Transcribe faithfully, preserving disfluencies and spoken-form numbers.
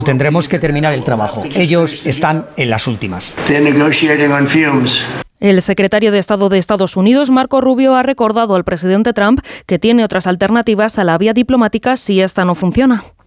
Tendremos que terminar el trabajo. Ellos están en las últimas. El secretario de Estado de Estados Unidos, Marco Rubio, ha recordado al presidente Trump que tiene otras alternativas a la vía diplomática si esta no funciona.